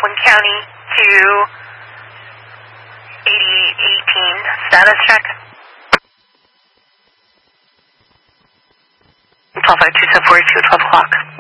Oakland County to 8018. Status check. 125274 to 12 o'clock.